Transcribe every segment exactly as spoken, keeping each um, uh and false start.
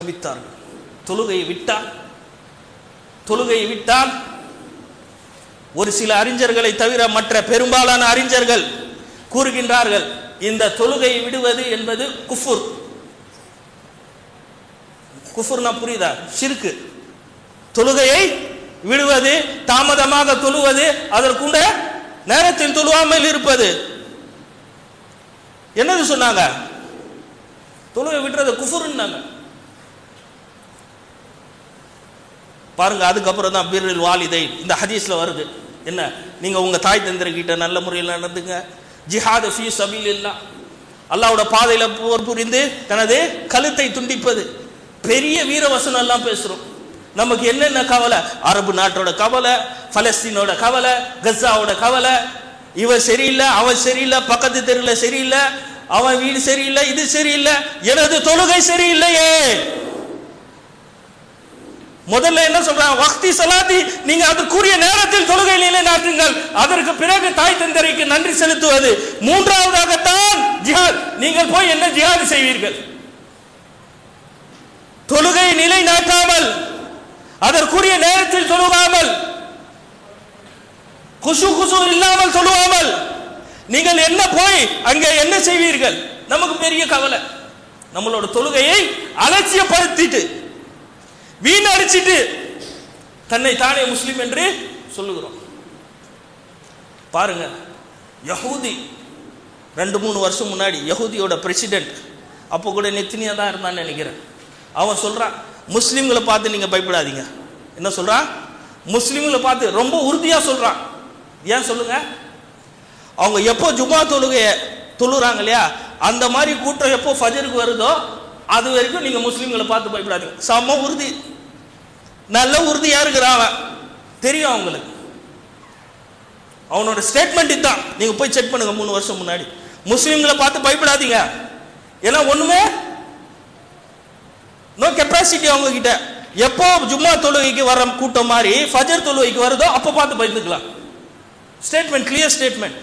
விட்டார்கள். தொழுகையை விட்டால் தொழுகையை விட்டால் ஒரு சில அறிஞர்களை தவிர மற்ற பெரும்பாலான அறிஞர்கள் கூறுகின்றார்கள், இந்த தொழுகையை விடுவது என்பது குஃபுர். குஃபுர்னா புரியுதா? ஷிர்கு. தொழுகையை விடுவது, தாமதமாக தொழுவது, அதற்குண்ட நேரத்தில் தொழுவாமல் இருப்பது. என்னது சொன்னாங்க? தொழுகை விடுறது குஃபுர்னாங்க. பாருங்க, அதுக்கப்புறம் தான் பிர்ருல் வாலிதை இந்த ஹதீஸ்ல வருது. என்ன? நீங்க உங்க தாய் தந்தர்கிட்ட நல்ல முறையில் நடந்துங்க. ஜிஹாத் ஃபீ சபீலில்லாஹ், அல்லாஹ்வுடைய பாதையில போர் புரிந்து தனது கழுத்தை துண்டிப்பது. பெரிய வீரவசனம் எல்லாம் பேசுறோம். நமக்கு என்னென்ன கவலை? அரபு நாட்டோட கவலை, பலஸ்தீனோட கவலை, கஸாவோட கவலை. இவன் சரியில்லை, அவன் சரியில்லை, பக்கத்து தெருவில் சரியில்லை, அவன் வீடு சரியில்லை, இது சரியில்லை, எனது தொழுகை சரியில்லையே. முதல்ல என்ன சொல்றாங்க? வக்தி சலாத்தி, நீங்க அதற்குரிய நேரத்தில் தொழுகை நிலைநாட்டுங்கள். அதற்கு பிறகு தாய் தந்தரைக்கு நன்றி செலுத்துவது. மூன்றாவதாகத்தான் ஜிஹாத். நீங்கள் போய் என்ன ஜிஹாத் செய்வீர்கள்? தொழுகை நிலைநாட்டாமல், அதற்குரிய நேரத்தில் தொழுவாமல், குஷு குஷு இல்லாமல் தொழுவாமல் நீங்கள் என்ன போய் அங்கே என்ன செய்வீர்கள்? நமக்கு பெரிய கவலை. நம்மளோட தொழுகையை அலட்சியப்படுத்திட்டு வீணடிச்சிட்டு தன்னை தானே முஸ்லிம் என்று சொல்லுகிறோம். பாருங்க, யஹூதி ரெண்டு மூணு வருஷம் முன்னாடி யஹூதியோட பிரசிடென்ட், அப்போ கூட நெத்தினியா தான் இருந்தான்னு நினைக்கிறேன். அவன் சொல்றான், முஸ்லிம்களை பார்த்து நீங்க பயப்படாதீங்க. என்ன சொல்றான்? முஸ்லிம்களை பார்த்து ரொம்ப உறுதியா சொல்றான். ஏன் சொல்லுங்க? அவங்க எப்போ ஜுமா தொழுகைய தொழுறாங்க இல்லையா, அந்த மாதிரி கூட்டம் எப்போ ஃபஜருக்கு வருதோ அது வரைக்கும் நீங்க முஸ்லிம்களை பார்த்து பயப்படாதீங்க. சம உறுதி, நல்ல உறுதியா இருக்கிறான். தெரியும் அவங்களுக்கு. அவனோட ஸ்டேட்மெண்ட் இதுதான். நீங்க போய் செக் பண்ணுங்க. மூணு வருஷம் முன்னாடி முஸ்லிம்களை பார்த்து பயப்படாதீங்க, ஏன்னா ஒண்ணுமே நோ கெப்பாசிட்டி அவங்க கிட்ட. எப்போ ஜும்மா தொழுகைக்கு வர கூட்டம் மாதிரி ஃபஜர் தொழுகைக்கு வருதோ அப்போ பார்த்து பயந்துக்கலாம். Statement, clear statement.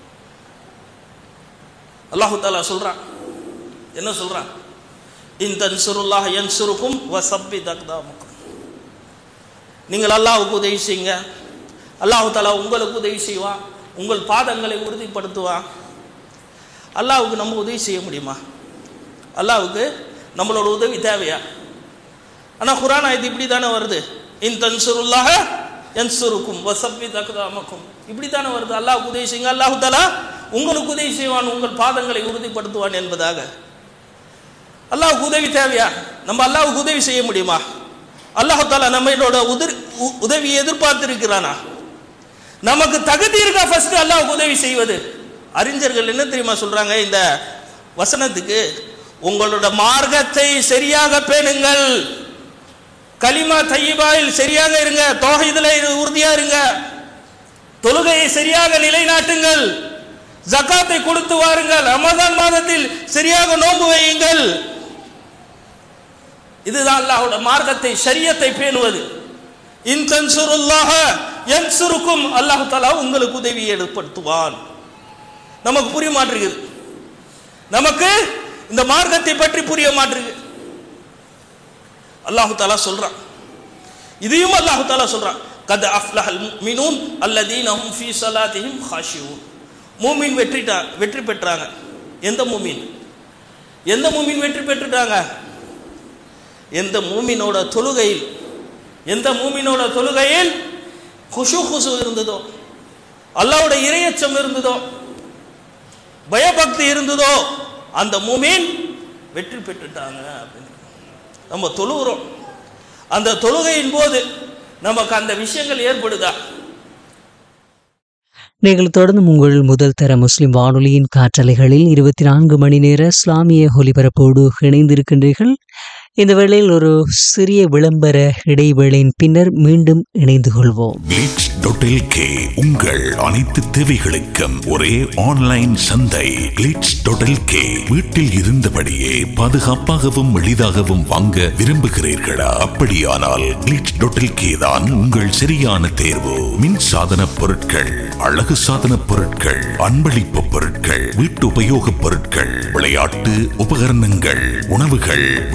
அல்லாஹு தஆலா சொல்றான், என்ன சொல்றான்? இன் தன்சுருல்லாஹ் யன்சுருக்கும் வஸப்பித் அக்தாமக்கும். நீங்கள் அல்லாஹ்வுக்கு உதவி செய்யுங்க, அல்லாஹு தஆலா உங்களுக்கு உதவி செய்வான், உங்கள் பாதங்களை உறுதிப்படுத்துவான். அல்லாஹ்வுக்கு நம்ம உதவி செய்ய முடியுமா? அல்லாஹ்வுக்கு நம்மளோட உதவி தேவையா? ஆனால் குர்ஆன் ஆயத்து இப்படி தானே வருது. இன் தன்சுருல்லாஹ யன்சுருக்கும் வஸப்பித் அக்தாமக்கும். இப்படி தானே வருது. அல்லாஹ்வுக்கு உதவி செய்யுங்க, அல்லாஹு தஆலா உங்களுக்கு உதவி செய்வான், உங்கள் பாதங்களை உறுதிப்படுத்துவான் என்பதாக. அல்லாஹ்வுக்கு உதவி தேவையா? நம்ம அல்லாஹ்வுக்கு உதவி செய்ய முடியுமா? அல்லாஹ் தஆலா நம்மளோட உதவியை எதிர்பார்த்து இருக்கிறானா? நமக்கு தகுதி இருக்கா ஃபர்ஸ்ட் அல்லாஹ்வுக்கு உதவி செய்வது? அறிஞர்கள் என்ன தெரியுமா சொல்றாங்க இந்த வசனத்துக்கு? உங்களோட மார்க்கத்தை சரியாக பேணுங்கள், கலிமா தய்யிபாவில் சரியாக இருங்க, தௌஹீதுல உறுதியா இருங்க, தொழுகையை சரியாக நிலைநாட்டுங்கள், ஜகாத்தை கொடுத்து வாருங்கள், ரமதான் மாதத்தில் சரியாக நோன்பு வையுங்கள். இதுதான் அல்லாஹ்வுடைய மார்க்கத்தை, ஷரியத்தை பேணுவது. இன் தன்சுருல்லாஹ யன்சுருக்கும், அல்லாஹ் தஆலா உங்களுக்கு உதவி ஏற்படுத்துவான். நமக்கு புரிய மாட்டேங்குது. நமக்கு இந்த மார்க்கத்தை பற்றி புரிய மாட்டேங்குது. அல்லாஹ் தஆலா சொல்றான், இதையும் அல்லாஹ் தஆலா சொல்றான், கத் அஃப்லஹல் முஃமினூன் அல்லதீன ஹும் ஃபீ ஸலாத்திஹிம் காஷியூன். மூமின் வெற்றிட்டா வெற்றி பெற்றாங்க. எந்த மூமின்? எந்த மூமின் வெற்றி பெற்றுட்டாங்க? எந்த மூமினோட தொழுகையில், எந்த மூமினோட தொழுகையில் குஷு குஷு இருந்ததோ, அல்லாஹ்வுடைய இறையச்சம் இருந்ததோ, பயபக்தி இருந்ததோ, அந்த மூமின் வெற்றி பெற்றுட்டாங்க அப்படின்னு நம்ம தொழுகிறோம். அந்த தொழுகையின் போது நமக்கு அந்த விஷயங்கள் ஏற்படுதா? நீங்கள் தொடர்ந்து உங்கள் முதல் தர முஸ்லிம் வானொலியின் காற்றலைகளில் இருபத்தி நான்கு மணி நேர இஸ்லாமிய ஒலிபரப்போடு இணைந்திருக்கின்றீர்கள். இந்த வேளையில் ஒரு சிறிய விளம்பர இடைவேளையின் பின்னர் மீண்டும் இணைந்து கொள்வோம். கிளிட்ஸ் டாட் எல் கே உங்கள் அனைத்து தேவைகளுக்கும் ஒரே ஆன்லைன் சந்தை. Glitz dot L K. வீட்டில் இருந்தபடியே பாதுகாப்பாகவும் எளிதாகவும் வாங்க விரும்புகிறீர்களா? அப்படியானால் கிளிட்ஸ் டாட் எல் கே தான் உங்கள் சரியான தேர்வு. மின் சாதன பொருட்கள், அழகு சாதன பொருட்கள், அன்பளிப்பு பொருட்கள், வீட்டு உபயோக பொருட்கள், விளையாட்டு உபகரணங்கள், உணவுகள், வெளிப்புற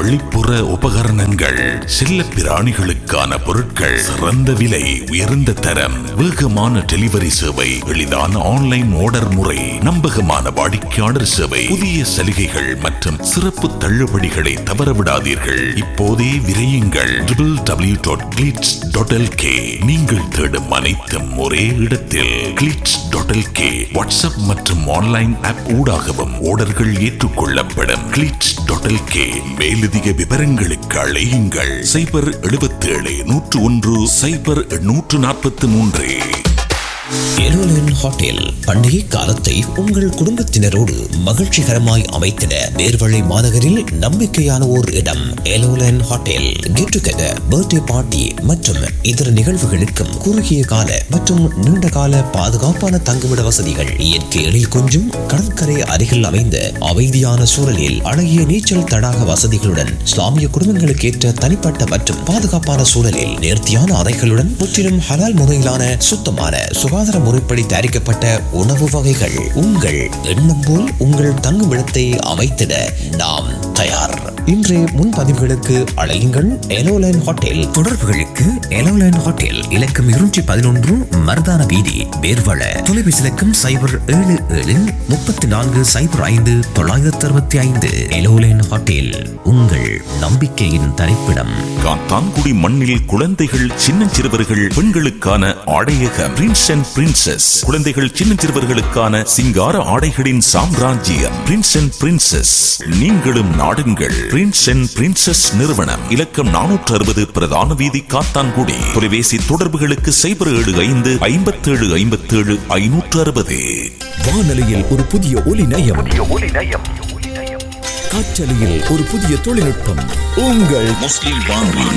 தோட்டப்புற உபகரணங்கள், செல்ல பிராணிகளுக்கான பொருட்கள், சிறந்த விலை, உயர்ந்த தரம், வேகமான டெலிவரி சேவை, எளிதான ஆன்லைன் ஆர்டர் முறை, நம்பகமான வாடிக்கையாளர் சேவை, புதிய சலுகைகள் மற்றும் சிறப்பு தள்ளுபடிகளை தவறவிடாதீர்கள். இப்போதே விரையுங்கள் W W W dot glitz dot L K. நீங்கள் தேடும் அனைத்தும் ஒரே இடத்தில். Glitz dot L K WhatsApp மற்றும் ஆன்லைன் ஆப் ஊடாகவும் ஆர்டர்கள் ஏற்றுக்கொள்ளப்படும். Glitz dot L K. மேலதிக விவரங்களுக்கு அழையுங்கள் சைபர் எழுபத்தி ஏழு நூற்று ஒன்று சைபர் நூற்று நாற்பத்தி மூன்று. எலோலன் ஹோட்டல் பண்டிகை காலத்தை உங்கள் குடும்பத்தினரோடு மகிழ்ச்சிகரமாய் அமைத்திட நேர்வழி மாநகரில் நம்பிக்கையான ஓர் இடம். எலோலன் hotel get together, birthday party மற்றும் இதர நிகழ்வுகளுக்கும் குறுகிய கால மற்றும் நீண்ட கால பாதுகாப்பான தங்குமிட வசதிகள், இயற்கை எழில் கொஞ்சும் கடற்கரை அருகில் அமைந்த அமைதியான சூழலில் அழகிய நீச்சல் தடாக வசதிகளுடன், இஸ்லாமிய குடும்பங்களுக்கு ஏற்ற தனிப்பட்ட மற்றும் பாதுகாப்பான சூழலில் நேர்த்தியான அறைகளுடன், முற்றிலும் ஹலால் முறையிலான சுத்தமான சுகாதார முறைப்படி தயாரிக்கப்பட்ட உணவு வகைகள். உங்கள் எண்ணம் போல் உங்கள் தங்குமிடத்தை அமைத்திட நாம் தயார். இன்றைய முன்பதிவுகளுக்கு அழையுங்கள் எலோலைன் ஹோட்டல். தொடர்புகளுக்கு எலோலைன் ஹோட்டல் இலக்கம் இருநூற்றி பதினொன்று மருதான வீதி, வேர்வள. தொலைபேசி இலக்கம் சைபர் ஏழு ஏழு முப்பத்தி நான்கு சைபர் ஐந்து தொள்ளாயிரத்தி அறுபத்தி ஐந்து. எலோலைன் ஹோட்டல் உங்கள் நம்பிக்கையின் தரிப்பிடம். காத்தான்குடி மண்ணில் குழந்தைகள், சின்னஞ்சிறுவர்கள், பெண்களுக்கான ஆடையகம் பிரின்ஸ் அண்ட் பிரின்சஸ். குழந்தைகள், சின்னஞ்சிறுவர்களுக்கான சிங்கார ஆடைகளின் சாம்ராஜ்யம் பிரின்ஸ் அண்ட் பிரின்சஸ். நீங்களும் நாடுங்கள் பிரின்ஸ் அண்ட் பிரின்சஸ் நிறுவனம். இலக்கம் நானூற்று அறுபது பிரதான வீதி, காத்தான்குடி. தொலைபேசி தொடர்புகளுக்கு சைபர் ஏழு ஐந்து ஐம்பத்தி ஏழு ஐம்பத்தி ஏழு ஐநூற்று அறுபது. வானொலியில் ஒரு புதிய ஒலி நயம், காற்றலையில் ஒரு புதிய தொழில்நுட்பம். உங்கள் முஸ்லிம் வானொலி.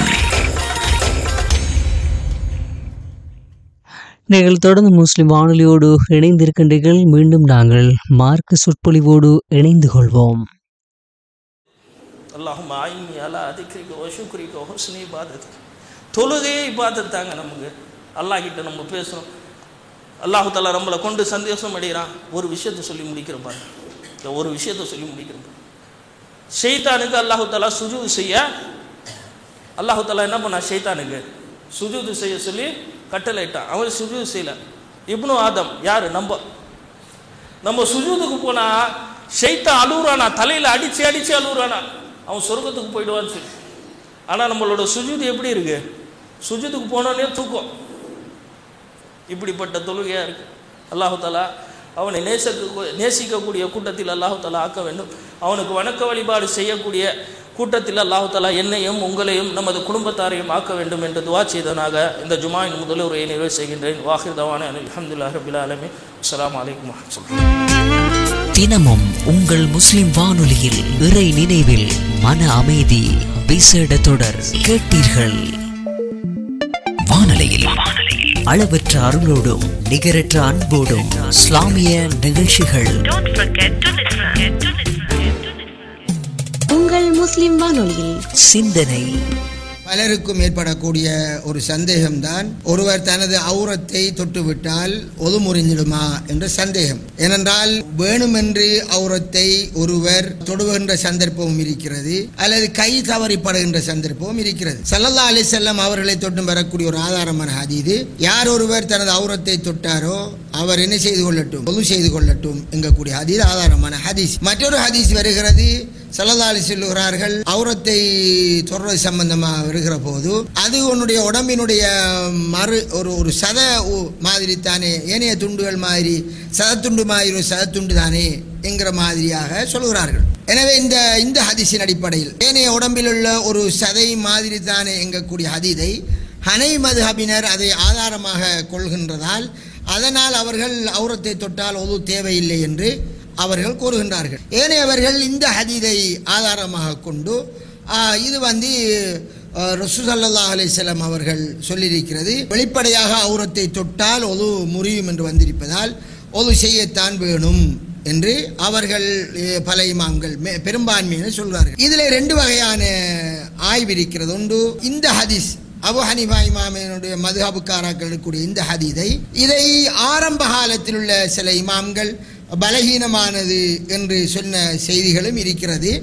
நீங்கள் தொடர்ந்து முஸ்லிம் வானொலியோடு இணைந்திருக்கின்றீர்கள். மீண்டும் நாங்கள் மார்க்க சொற்பொழிவோடு இணைந்து கொள்வோம். அல்லாஹும்ம ஐன்னி அலா திக்ரிக வ ஷுக்ரிக வ ஹுஸ்னி இபாதத்திக். தொழுகையே இபாதத் தாங்க. நமக்கு அல்லாஹ் கிட்ட நம்ம பேசுகிறோம். அல்லாஹு தஆலா நம்மளை கொண்டு சந்தோஷம் அடைகிறான். ஒரு விஷயத்தை சொல்லி முடிக்கிறோம் பாருங்க. இந்த ஒரு விஷயத்தை சொல்லி முடிக்கிறோம். ஷைத்தானுக்கு அல்லாஹு தஆலா சுஜூது செய்ய, அல்லாஹு தஆலா என்ன பண்ணா, ஷைத்தானுக்கு சுஜூது செய்ய சொல்லி கட்டளையிட்டான். அவன் சுஜூது செய்யல. இப்னு ஆதம் யாரு, நம்ம நம்ம சுஜூதுக்கு போனா ஷைத்தான் அழுகுறானா, தலையில அடிச்சு அடிச்சு அழுகுறானா, அவன் சொர்க்கத்துக்கு போயிடுவான்னு சொல்லி. ஆனா நம்மளோட சுஜூது எப்படி இருக்கு? சுஜூதுக்கு போனோடனே தூக்கம். இப்படிப்பட்ட தொழுகையா இருக்கு. அல்லாஹு தஆலா அவனை நேசிக்க நேசிக்கக்கூடிய கூட்டத்தில் அல்லாஹு தஆலா ஆக்க வேண்டும். அவனுக்கு வணக்க வழிபாடு செய்யக்கூடிய கூட்டத்தில் அல்லாஹு தஆலா என்னையும் உங்களையும் நமது குடும்பத்தாரையும் ஆக்க வேண்டும் என்று துஆ செய்தனாக இந்த ஜுமாவின் முதல் உரையை நிறைவு செய்கின்றேன். வாஹிர் தவானா அல்ஹம்துலில்லாஹி ரப்பில் ஆலமீன். அஸ்ஸலாமு அலைக்கும் வரஹ்மத்துல்லாஹி. தினமும் உங்கள் முஸ்லிம் வானொலியில் இறை நினைவில் மன அமைதி விசேட தொடர் கேட்டீர்கள். வானொலியில் அளவற்ற அருளோடும் நிகரற்ற அன்போடும் இஸ்லாமிய நிகழ்ச்சிகள். உங்கள் முஸ்லிம் வானொலியில் சிந்தனை. பலருக்கும் ஏற்படக்கூடிய ஒரு சந்தேகம்தான், ஒருவர் தனது அவுரத்தை தொட்டுவிட்டால் ஒது முறிஞ்சிடுமா என்ற சந்தேகம். ஏனென்றால் வேணுமென்று அவுரத்தை ஒருவர் தொடுகின்ற சந்தர்ப்பமும் இருக்கிறது, அல்லது கை தவறிப்படுகின்ற சந்தர்ப்பமும் இருக்கிறது. ஸல்லல்லாஹு அலைஹி வஸல்லம் அவர்களை தொட்டும் வரக்கூடிய ஒரு ஆதாரமான ஹதீஸ், யார் ஒருவர் தனது அவுரத்தை தொட்டாரோ அவர் என்ன செய்து கொள்ளட்டும், ஒது செய்து கொள்ளட்டும் என்கக்கூடிய ஹதீஸ் ஆதாரமான ஹதீஸ். மற்றொரு ஹதீஸ் வருகிறது, ஸல்லல்லாஹு அலைஹி சொல்லுகிறார்கள், அவுரத்தை தொடர்றது சம்பந்தமாக வருகிற போது அது உன்னுடைய உடம்பினுடைய மறு ஒரு ஒரு சத மாதிரி தானே, ஏனைய துண்டுகள் மாதிரி சதத்துண்டு மாதிரி ஒரு சதத்துண்டு தானே என்கிற மாதிரியாக சொல்கிறார்கள். எனவே இந்த இந்த ஹதீஸின் அடிப்படையில் ஏனைய உடம்பில் உள்ள ஒரு சதை மாதிரி தானே எங்கக்கூடிய ஹதீதை ஹனை மதுஹபினர் அதை ஆதாரமாக கொள்கின்றதால் அதனால் அவர்கள் அவுரத்தை தொட்டால் ஒது தேவையில்லை என்று அவர்கள் கூறுகின்றார்கள். ஏனையவர்கள் இந்த ஹதீதை ஆதாரமாக கொண்டு இது வந்து ரசூல் ஸல்லல்லாஹு அலைஹி வஸல்லம் அவர்கள் சொல்லியிருக்கிறது, வெளிப்படையாக அவுரத்தை தொட்டால் ஒது முறியும் என்று வந்திருப்பதால் ஒது செய்யத்தான் வேணும் என்று அவர்கள் பல இமாம்கள் பெரும்பான்மையினர் சொல்கிறார்கள். இதில் ரெண்டு வகையான ஆய்வு இருக்கிறது. ஒன்று, இந்த ஹதீஸ் அபு ஹனீஃபா இமாமினுடைய மதுஹபுக்காராக்கள் இருக்கக்கூடிய இந்த ஹதீதை இதை ஆரம்ப காலத்தில் உள்ள சில இமாம்கள் பலகீனமானது என்று சொன்ன செய்திகளும் இருக்கிறது.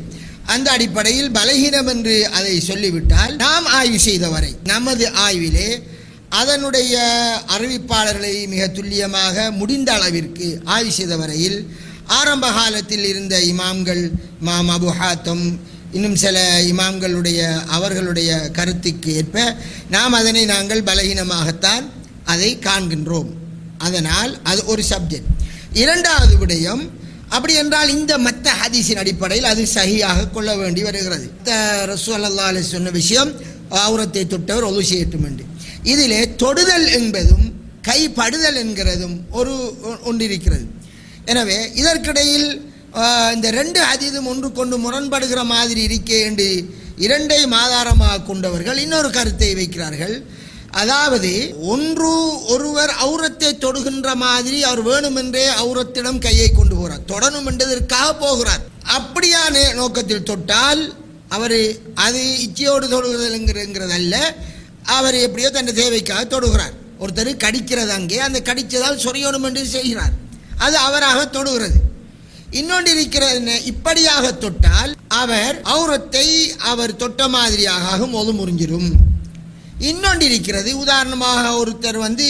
அந்த அடிப்படையில் பலகீனம் என்று அதை சொல்லிவிட்டால், நாம் ஆய்வு செய்த வரை நமது ஆய்விலே அதனுடைய அறிவிப்பாளர்களை மிக துல்லியமாக முடிந்த அளவிற்கு ஆய்வு செய்த வரையில் ஆரம்ப காலத்தில் இருந்த இமாம்கள், இமாம் அபு ஹாத்தம், இன்னும் சில இமாம்களுடைய அவர்களுடைய கருத்துக்கு ஏற்ப நாம் அதனை நாங்கள் பலகீனமாகத்தான் அதை காண்கின்றோம். அதனால் அது ஒரு சப்ஜெக்ட். இரண்டாவது விடயம், அப்படி என்றால் இந்த மத்த ஹதீஸின் அடிப்படையில் அது சஹீஹாக கொள்ள வேண்டி வருகிறது. ரசூல் ஸல்லல்லாஹு அலைஹி சொன்ன விஷயம் அவுரத்தை தொட்டவர் ஒது செய்யட்டும் என்று. இதிலே தொடுதல் என்பதும் கைப்படுதல் என்கிறதும் ஒரு ஒன்றிருக்கிறது. எனவே இதற்கிடையில் இந்த ரெண்டு ஹதீஸும் ஒன்று கொண்டு முரண்படுகிற மாதிரி இருக்கே என்று இரண்டையும் ஆதாரமாக கொண்டவர்கள் இன்னொரு கருத்தை வைக்கிறார்கள். அதாவது ஒன்று ஒருவர் அவுரத்தை தொடுகின்ற மாதிரி அவர் வேணுமென்றே அவுரத்திடம் கையை கொண்டு போகிறார், தொடணும் என்றதற்காக போகிறார். அப்படியான நோக்கத்தில் தொட்டால் அவர் அது இச்சையோடு தொடுகிறதுங்கிறதல்ல, அவர் எப்படியோ தன் தேவைக்காக தொடுகிறார். ஒருத்தர் கடிக்கிறது, அங்கே அந்த கடித்ததால் சொரியணும் என்று செய்கிறார், அது அவராக தொடுகிறது. இன்னொன்று இருக்கிறது, இப்படியாக தொட்டால் அவர் அவுரத்தை அவர் தொட்ட மாதிரியாக மொது முறிஞ்சிடும். இன்னொன்று இருக்கிறது, உதாரணமாக ஒருத்தர் வந்து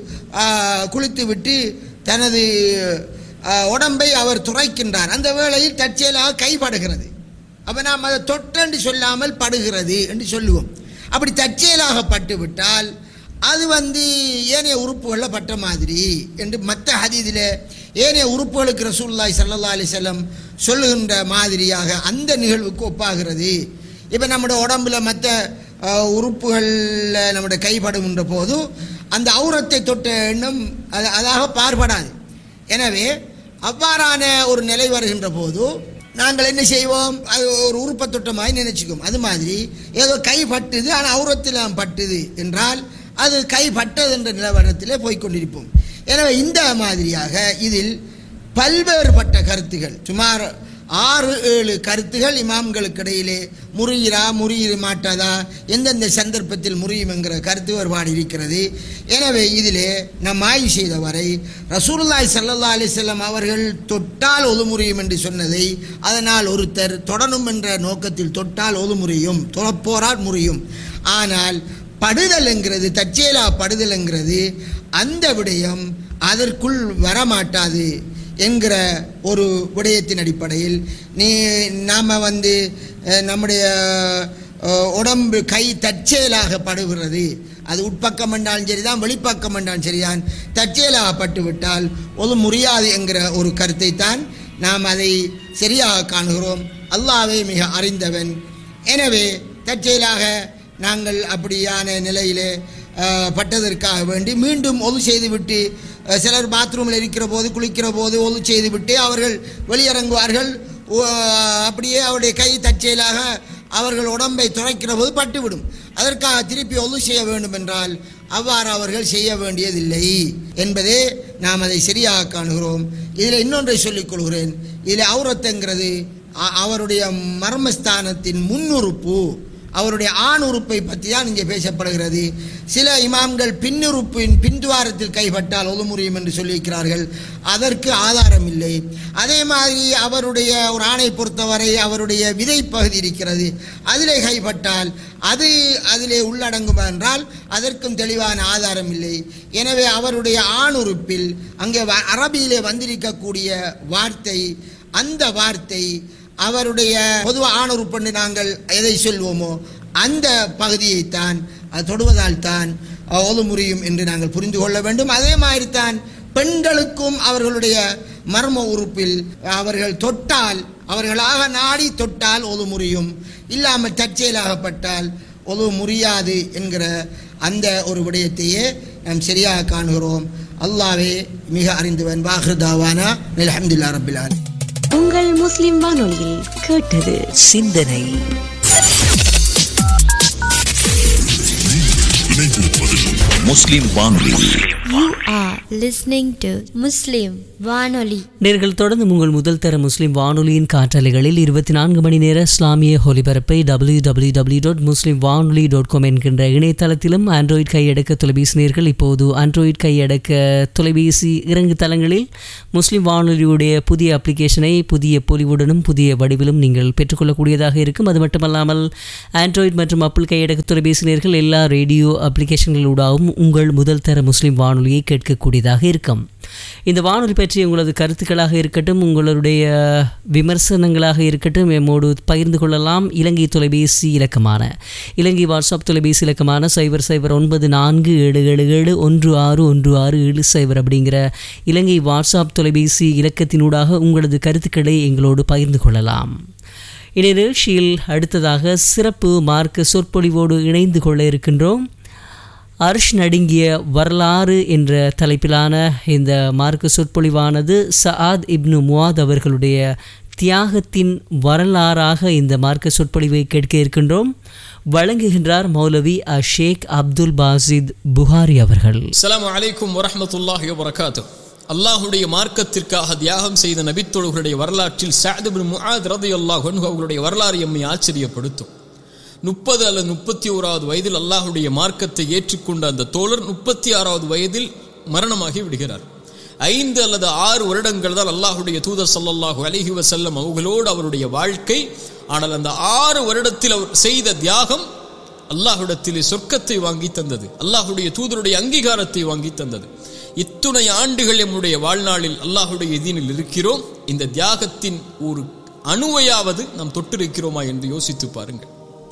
குளித்து விட்டு தனது உடம்பை அவர் துரைக்கின்றார், அந்த வேளையில் தற்செயலாக கைப்படுகிறது. அப்போ நாம் அதை தொட்டென்று சொல்லாமல் படுகிறது என்று சொல்லுவோம். அப்படி தற்செயலாக பட்டு விட்டால் அது வந்து ஏனைய உறுப்புகளில் பட்ட மாதிரி என்று மற்ற ஹதீஸில் ஏனைய உறுப்புகளுக்கு ரசூலுல்லாஹி ஸல்லல்லாஹு அலைஹி வஸல்லம் சொல்லுகின்ற மாதிரியாக அந்த நிகழ்வுக்கு ஒப்பாகிறது. இப்போ நம்முடைய உடம்புல மற்ற உறுப்புகளில் நம்முடைய கைப்படுகின்ற போது அந்த அவுரத்தை தொட்ட எண்ணம் அது அதாக பார்படாது. எனவே அவ்வாறான ஒரு நிலை வருகின்ற போது நாங்கள் என்ன செய்வோம், அது ஒரு உறுப்பை தொட்ட மாதிரி நினைச்சுக்குவோம். அது மாதிரி ஏதோ கை பட்டுது ஆனால் அவுரத்தில் பட்டுது என்றால் அது கை பட்டது என்ற நிலவரத்திலே போய்கொண்டிருப்போம். எனவே இந்த மாதிரியாக இதில் பல்வேறுபட்ட கருத்துகள், சுமார் ஆறு ஏழு கருத்துகள் இமாம்களுக்கு இடையிலே முறியிறா முறியிற மாட்டாதா, எந்தெந்த சந்தர்ப்பத்தில் முறியும் என்கிற கருத்து வேறுபாடு இருக்கிறது. எனவே இதிலே நம் ஆய்வு செய்த வரை ரசூலுல்லாஹி ஸல்லல்லாஹு அலைஹி வஸல்லம் அவர்கள் தொட்டால் ஒது முறியும் என்று சொன்னதை, அதனால் ஒருத்தர் தொடணும் என்ற நோக்கத்தில் தொட்டால் ஒது முறியும், தொழப்போரால் முறியும். ஆனால் படுதல் என்கிறது, தற்செயலா படுதல் என்கிறது, அந்த விடயம் அதற்குள் வரமாட்டாது என்கிற ஒரு விடயத்தின் அடிப்படையில் நீ நாம் வந்து நம்முடைய உடம்பு கை தற்செயலாக படுகிறது, அது உட்பக்கம் என்றாலும் சரிதான் வெளிப்பக்கம் என்றாலும் சரிதான், தற்செயலாக பட்டுவிட்டால் ஒரு முடியாது என்கிற ஒரு கருத்தை தான் நாம் அதை சரியாக காணுகிறோம். அல்லாஹ்வே மிக அறிந்தவன். எனவே தற்செயலாக நாங்கள் அப்படியான நிலையிலே பட்டதற்காக வேண்டி மீண்டும் ஒது செய்துவிட்டு, சிலர் பாத்ரூமில் இருக்கிற போது குளிக்கிற போது ஒது செய்துவிட்டு அவர்கள் வெளியிறங்குவார்கள், அப்படியே அவருடைய கை தற்செயலாக அவர்கள் உடம்பை துளைக்கிற போது பட்டுவிடும். அதற்காக திருப்பி ஒது செய்ய வேண்டும் என்றால் அவ்வாறு அவர்கள் செய்ய வேண்டியதில்லை என்பதே நாம் அதை சரியாக காணுகிறோம். இதில் இன்னொன்றை சொல்லிக் கொள்கிறேன். இதில் அவுரத்துங்கிறது அவருடைய மர்மஸ்தானத்தின் முன்னுறுப்பு, அவருடைய ஆண் உறுப்பை பற்றி தான் இங்கே பேசப்படுகிறது. சில இமாம்கள் பின்னுறுப்பின் பின்துவாரத்தில் கைப்பட்டால் ஒது முறியும் என்று சொல்லியிருக்கிறார்கள், அதற்கு ஆதாரம் இல்லை. அதே மாதிரி அவருடைய ஒரு ஆணை பொறுத்தவரை அவருடைய விதை பகுதி இருக்கிறது, அதிலே கைப்பட்டால் அது அதிலே உள்ளடங்கும் என்றால் அதற்கும் தெளிவான ஆதாரம் இல்லை. எனவே அவருடைய ஆண் உறுப்பில் அங்கே அரபியிலே வந்திருக்கக்கூடிய வார்த்தை, அந்த வார்த்தை அவருடைய பொதுவாக ஆணுறுப்பு நாங்கள் எதை சொல்வோமோ அந்த பகுதியைத்தான் அது தொடுவதால் தான் ஒது முறியும் என்று நாங்கள் புரிந்து கொள்ள வேண்டும். அதே மாதிரி தான் பெண்களுக்கும் அவர்களுடைய மர்ம உறுப்பில் அவர்கள் தொட்டால், அவர்களாக நாடி தொட்டால் ஒது முறியும், இல்லாமல் தற்செயலாகப்பட்டால் ஒது முறியாது என்கிற அந்த ஒரு விடயத்தையே நாம் சரியாக காணுகிறோம். அல்லாஹ்வே மிக அறிந்தவன். வாஹ்ருதாவானா அல்ஹம்துலில்லாஹி ரப்பில் ஆலமீன். உங்கள் முஸ்லிம் வானொலியில் கேட்டது சிந்தனை. இணைந்திருப்பது முஸ்லிம் வானொலி. You are listening to Muslim வானொலி. நேர்கள் தொடர்ந்து உங்கள் முதல் தர முஸ்லிம் வானொலியின் காற்றலைகளில் இருபத்தி நான்கு மணி நேர இஸ்லாமிய ஒலிபரப்பை டபிள்யூ டபிள்யூ டபிள்யூ டாட் முஸ்லிம் வானொலி டாட் காம் என்கின்ற இணையதளத்திலும் ஆண்ட்ராய்டு கையடக்க தொலைபேசி நேர்கள் இப்போது ஆண்ட்ராய்டு கையடக்க தொலைபேசி இறங்கு தளங்களில் முஸ்லிம் வானொலியுடைய புதிய அப்ளிகேஷனை புதிய பொலிவுடனும் புதிய வடிவிலும் நீங்கள் பெற்றுக்கொள்ளக்கூடியதாக இருக்கும். அது மட்டுமல்லாமல் ஆண்ட்ராய்டு மற்றும் ஆப்பிள் கையடக்க தொலைபேசி நேர்கள் எல்லா ரேடியோ அப்ளிகேஷன்களூடாகவும் உங்கள் முதல் தர முஸ்லிம் வானொலியை கேட்கக்கூடியதாக இருக்கும். இந்த வானொலி பற்றி உங்களது கருத்துக்களாக இருக்கட்டும், உங்களுடைய விமர்சனங்களாக இருக்கட்டும், எம்மோடு பகிர்ந்து கொள்ளலாம். இலங்கை தொலைபேசி இலக்கமான இலங்கை வாட்ஸ்அப் தொலைபேசி இலக்கமான சைபர் சைபர் ஒன்பது நான்கு ஏழு ஏழு ஏழு ஒன்று ஆறு ஒன்று ஆறு ஏழு சைபர் அப்படிங்கிற இலங்கை வாட்ஸ்அப் தொலைபேசி இலக்கத்தினூடாக உங்களது கருத்துக்களை எங்களோடு பகிர்ந்து கொள்ளலாம். இந்நிகழ்ச்சியில் அடுத்ததாக சிறப்பு மார்க்க சொற்பொழிவோடு இணைந்து கொள்ள இருக்கின்றோம். அர்ஷ் நடுங்கிய வரலாறு என்ற தலைப்பிலான இந்த மார்க்க சொற்பொழிவானது சஆத் இப்னு முஆத் அவர்களுடைய தியாகத்தின் வரலாறாக இந்த மார்க்க சொற்பொழிவை கேட்க இருக்கின்றோம். வழங்குகின்றார் மௌலவி ஷேக் அப்துல் பாசித் புகாரி அவர்கள். அஸ்ஸலாமு அலைக்கும் வரஹ்மத்துல்லாஹி வபரகாத்துஹு. அல்லாஹுடைய மார்க்கத்திற்காக தியாகம் செய்த நபித்தோழர்களுடைய வரலாற்றில் சஅத் இப்னு முஆத் ரலியல்லாஹு அன்ஹு அவர்களுடைய வரலாறு எம்மை ஆச்சரியப்படுத்தும். முப்பது அல்லது முப்பத்தி ஓராவது வயதில் அல்லாஹுடைய மார்க்கத்தை ஏற்றுக்கொண்ட அந்த தோழர் முப்பத்தி ஆறாவது வயதில் மரணமாகி விடுகிறார். ஐந்து அல்லது ஆறு வருடங்கள் தான் அல்லாஹுடைய தூதர் ஸல்லல்லாஹு அலைஹி வஸல்லம் அவர்களோடு அவருடைய வாழ்க்கை. ஆனால் அந்த ஆறு வருடத்தில் அவர் செய்த தியாகம் அல்லாஹ்விடத்திலே சொர்க்கத்தை வாங்கி தந்தது, அல்லாஹுடைய தூதருடைய அங்கீகாரத்தை வாங்கி தந்தது. இத்துணை ஆண்டுகள் நம்முடைய வாழ்நாளில் அல்லாஹுடைய தீனில் இருக்கிறோம். இந்த தியாகத்தின் ஒரு அணுவையாவது நாம் தொட்டிருக்கிறோமா என்று யோசித்து பாருங்கள்.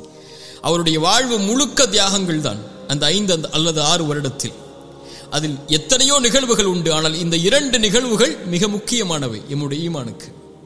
அவருடைய வாழ்வு முழுக்க தியாகங்கள் தான் அந்த ஐந்து அல்லது ஆறு வருடத்தில். அதில் எத்தனையோ நிகழ்வுகள் உண்டு, ஆனால் இந்த இரண்டு நிகழ்வுகள் மிக முக்கியமானவை எம்முடைய ஈமானுக்கு.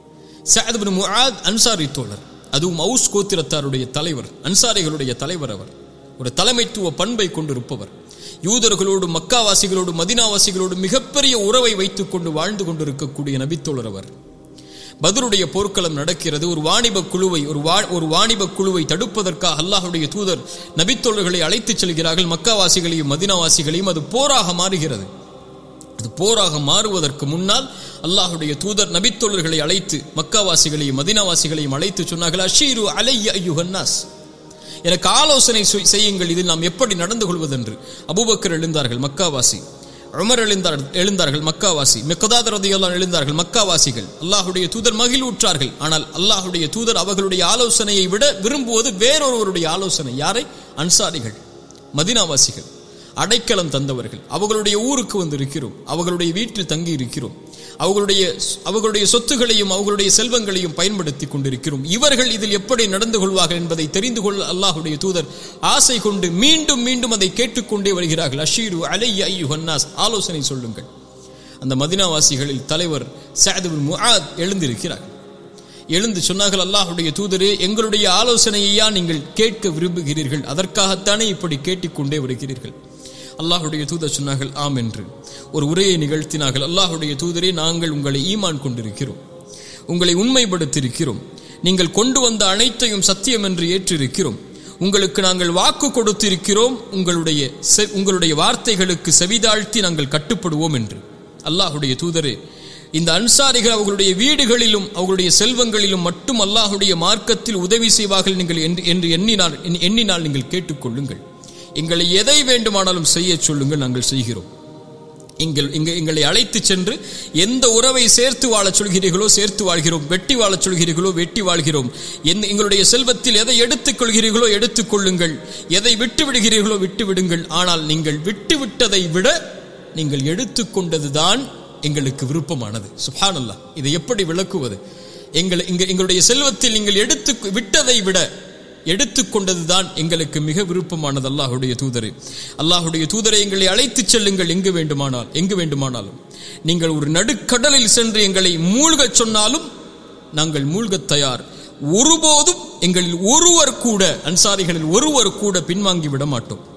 சஅத் இப்னு முஆத் அன்சாரி தோழர், அதுவும் அவுஸ் கோத்திரத்தாருடைய தலைவர், அன்சாரிகளுடைய தலைவர். அவர் ஒரு தலைமைத்துவ பண்பை கொண்டிருப்பவர். யூதர்களோடு மக்காவாசிகளோடு மதீனாவாசிகளோடு மிகப்பெரிய உறவை வைத்துக் கொண்டு வாழ்ந்து கொண்டிருக்கக்கூடிய நபித்தோழர் அவர். பத்ருடைய போர்க்களம் நடக்கிறது. ஒரு வாணிப குழுவை ஒரு ஒரு வாணிப குழுவை தடுப்பதற்காக அல்லாஹுடைய தூதர் நபித்தோழர்களை அழைத்துச் செல்கிறார்கள். மக்காவாசிகளையும் மதீனாவாசிகளையும். அது போராக மாறுகிறது. அது போராக மாறுவதற்கு முன்னால் அல்லாஹுடைய தூதர் நபித்தோழர்களை அழைத்து மக்காவாசிகளையும் மதீனாவாசிகளையும் அழைத்து சொன்னார்கள், அஷீரு அலைய அய்யுஹன் நாஸ், எனக்கு ஆலோசனை செய்யுங்கள், இதில் நாம் எப்படி நடந்து கொள்வதென்று. அபூபக்கர் எழுந்தார்கள், மக்காவாசி. உமர் எழுந்தார் எழுந்தார்கள் மக்காவாசி. மிக்தாத் ரலியல்லாஹு அன்ஹு எழுந்தார்கள், மக்காவாசிகள். அல்லாஹுடைய தூதர் மகிழ்வுற்றார்கள். ஆனால் அல்லாஹுடைய தூதர் அவர்களுடைய ஆலோசனையை விட விரும்புவது வேறொருவருடைய ஆலோசனை. யாரை? அன்சாரிகள், மதீனாவாசிகள், அடைக்கலம் தந்தவர்கள். அவர்களுடைய ஊருக்கு வந்து இருக்கிறோம், அவர்களுடைய வீட்டில் தங்கி இருக்கிறோம், அவர்களுடைய அவர்களுடைய சொத்துகளையும் அவர்களுடைய செல்வங்களையும் பயன்படுத்தி கொண்டிருக்கிறோம். இவர்கள் இதில் எப்படி நடந்து கொள்வார்கள் என்பதை தெரிந்து கொள்ள அல்லாஹுடைய தூதர் ஆசை கொண்டு மீண்டும் மீண்டும் அதை கேட்டுக்கொண்டே வருகிறார்கள். அஷீரு அலைய அய்யுஹன் நாஸ், ஆலோசனை சொல்லுங்கள். அந்த மதீனாவாசிகளில் தலைவர் சஅத் இப்னு முஆத் எழுந்திருக்கிறார். எழுந்து சொன்னார்கள், அல்லாஹுடைய தூதரே, எங்களுடைய ஆலோசனையா நீங்கள் கேட்க விரும்புகிறீர்கள்? அதற்காகத்தானே இப்படி கேட்டுக்கொண்டே வருகிறீர்கள்? அல்லாஹுடைய தூதர் சொன்னார்கள், ஆம் என்று. ஒரு உரையை நிகழ்த்தினார்கள். அல்லாஹுடைய தூதரே, நாங்கள் உங்களை ஈமான் கொண்டிருக்கிறோம், உங்களை உண்மைப்படுத்தியிருக்கிறோம், நீங்கள் கொண்டு வந்த அனைத்தையும் சத்தியம் என்று ஏற்றிருக்கிறோம், உங்களுக்கு நாங்கள் வாக்கு கொடுத்திருக்கிறோம், உங்களுடைய உங்களுடைய வார்த்தைகளுக்கு செவிதாழ்த்தி நாங்கள் கட்டுப்படுவோம் என்று. அல்லாஹுடைய தூதரே, இந்த அன்சாரிகள் அவர்களுடைய வீடுகளிலும் அவர்களுடைய செல்வங்களிலும் மட்டும் அல்லாஹுடைய மார்க்கத்தில் உதவி செய்வார்கள் நீங்கள் என்று எண்ணினால் எண்ணினால் நீங்கள் கேட்டுக்கொள்ளுங்கள். எங்களை எதை வேண்டுமானாலும் செய்ய சொல்லுங்கள், நாங்கள் செய்கிறோம். எங்கள் இங்க எங்களை அழைத்து சென்று எந்த உறவை சேர்த்து வாழச் சொல்கிறீர்களோ சேர்த்து வாழ்கிறோம், வெட்டி வாழச் சொல்கிறீர்களோ வெட்டி வாழ்கிறோம். எங்களுடைய செல்வத்தில் எதை எடுத்துக் கொள்கிறீர்களோ எடுத்துக்கொள்ளுங்கள், எதை விட்டு விடுகிறீர்களோ விட்டு விடுங்கள். ஆனால் நீங்கள் விட்டு விட்டதை விட நீங்கள் எடுத்துக்கொண்டதுதான் எங்களுக்கு விருப்பமானது. சுப்ஹானல்லாஹ், இதை எப்படி விளக்குவது? எங்கள் எங்களுடைய செல்வத்தில் நீங்கள் எடுத்து விட்டதை விட எடுத்துக்கொண்டதுதான் எங்களுக்கு மிக விருப்பமானது. அல்லாஹுடைய தூதரே, அல்லாஹுடைய தூதரை எங்களை அழைத்து செல்லுங்கள் எங்கு வேண்டுமானால் எங்கு வேண்டுமானாலும். நீங்கள் ஒரு நடுக்கடலில் சென்று எங்களை மூழ்கச் சொன்னாலும் நாங்கள் மூழ்கத் தயார். ஒருபோதும் எங்களில் ஒருவர் கூட, அன்சாரிகளில் ஒருவர் கூட பின்வாங்கி விட மாட்டோம்.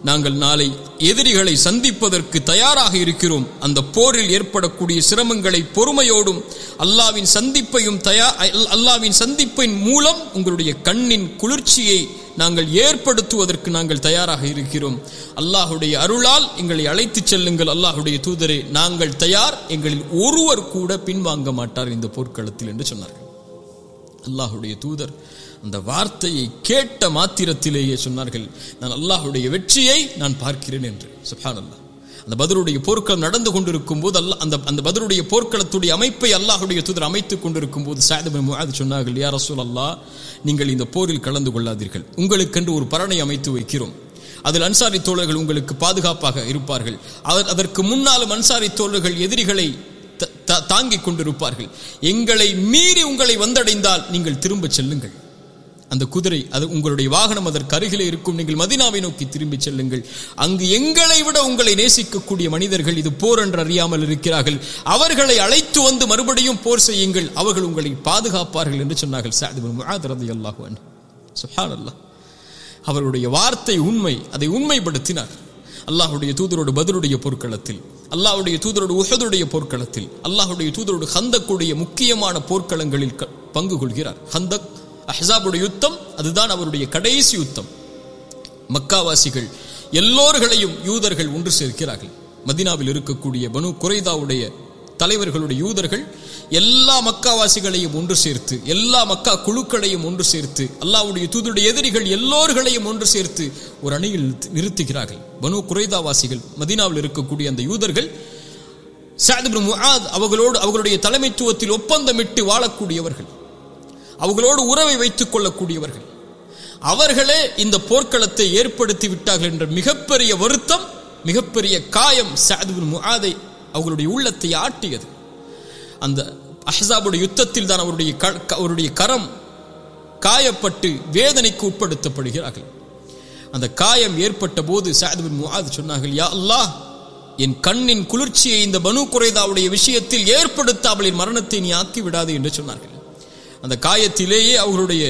நாங்கள் நாளை எதிரிகளை சந்திப்பதற்கு தயாராக இருக்கிறோம். அந்த போரில் ஏற்படக்கூடிய சிரமங்களை பொறுமையோடும் அல்லாஹ்வின் சந்திப்பையும் தயார் அல்லாஹ்வின் சந்திப்பின் மூலம் உங்களுடைய கண்ணின் குளிர்ச்சியை நாங்கள் ஏற்படுத்துவதற்கு நாங்கள் தயாராக இருக்கிறோம். அல்லாஹுடைய அருளால் எங்களை அழைத்துச் செல்லுங்கள் அல்லாஹுடைய தூதரே, நாங்கள் தயார், எங்களில் ஒருவர் கூட பின்வாங்க மாட்டார் இந்த போர்க்களத்தில் என்று சொன்னார்கள். அல்லாஹுடைய தூதர் அந்த வார்த்தையை கேட்ட மாத்திரத்திலேயே சொன்னார்கள், நான் அல்லாஹுடைய வெற்றியை நான் பார்க்கிறேன் என்று. சுப்ஹானல்லாஹ். அந்த பத்ருடைய போர்க்களம் நடந்து கொண்டிருக்கும் போது அல்லாஹ் அந்த அந்த பத்ருடைய போர்க்களத்துடைய அமைப்பை அல்லாஹுடைய தூதர் அமைத்துக் கொண்டிருக்கும் போது சஅத் இப்னு முஆத் சொன்னார்கள், யா ரசூலல்லாஹ், நீங்கள் இந்த போரில் கலந்து கொள்ளாதீர்கள், உங்களுக்கென்று ஒரு பரணை அமைத்து வைக்கிறோம், அதில் அன்சாரி தோழர்கள் உங்களுக்கு பாதுகாப்பாக இருப்பார்கள், அதற்கு முன்னாலும் அன்சாரி தோழர்கள் எதிரிகளை தாங்கிக் கொண்டிருப்பார்கள், எங்களை மீறி உங்களை வந்தடைந்தால் நீங்கள் திரும்ப செல்லுங்கள், அந்த குதிரை அது உங்களுடைய வாகனம் அதற்கு அருகிலே இருக்கும், நீங்கள் மதீனாவை நோக்கி திரும்பி செல்லுங்கள், அங்கு எங்களை விட உங்களை நேசிக்கக்கூடிய மனிதர்கள் இது போர் என்று அறியாமல் இருக்கிறார்கள், அவர்களை அழைத்து வந்து மறுபடியும் போர் செய்யுங்கள், அவர்கள் உங்களை பாதுகாப்பார்கள் என்று சொன்னார்கள் சஅத் இப்னு முஆத் ரலியல்லாஹு அன்ஹு. சுப்ஹானல்லாஹ். அவருடைய வார்த்தை உண்மை, அதை உண்மைப்படுத்தினார். அல்லாஹுடைய தூதரோடு பத்ருடைய போர்க்களத்தில், அல்லாஹுடைய தூதரோடு உஹதுடைய போர்க்களத்தில், அல்லாஹுடைய தூதரோடு ஹந்தக்குடைய முக்கியமான போர்க்களங்களில் பங்கு கொள்கிறார். ஹந்தக் அஹ்ஸாபுடைய யுத்தம், அதுதான் அவருடைய கடைசி யுத்தம். மக்காவாசிகள் எல்லோர்களையும் யூதர்கள் ஒன்று சேர்க்கிறார்கள். மதீனாவில் இருக்கக்கூடிய பனு குரைதாவுடைய தலைவர்களுடைய யூதர்கள் எல்லா மக்காவாசிகளையும் ஒன்று சேர்த்து, எல்லா மக்கா குழுக்களையும் ஒன்று சேர்த்து, அல்லாஹ்வுடைய தூதருடைய எதிரிகள் எல்லோர்களையும் ஒன்று சேர்த்து ஒரு அணியில் நிறுத்துகிறார்கள். பனு குரைதாவாசிகள் மதீனாவில் இருக்கக்கூடிய அந்த யூதர்கள் சஅத் இப்னு முஆத் அவர்களோடு அவர்களுடைய தலைமைத்துவத்தில் ஒப்பந்தமிட்டு வாழக்கூடியவர்கள், அவர்களோடு உறவை வைத்துக் கொள்ளக்கூடியவர்கள், அவர்களே இந்த போர்க்களத்தை ஏற்படுத்தி விட்டார்கள் என்ற மிகப்பெரிய வருத்தம், மிகப்பெரிய காயம் சஅத் இப்னு முஆதை அவர்களுடைய உள்ளத்தை ஆட்டியது. அந்த அஹ்ஸாபுடைய யுத்தத்தில் தான் அவருடைய அவருடைய கரம் காயப்பட்டு வேதனைக்கு உட்படுத்தப்படுகிறார்கள். அந்த காயம் ஏற்பட்ட போது சஅத் இப்னு முஆத் சொன்னார்கள், யா அல்லாஹ், என் கண்ணின் குளிர்ச்சியை இந்த பனு குரைதாவுடைய விஷயத்தில் ஏற்படுத்தாமல் என் மரணத்தை நீ ஆக்கி விடாது என்று சொன்னார்கள். அந்த காயத்திலேயே அவர்களுடைய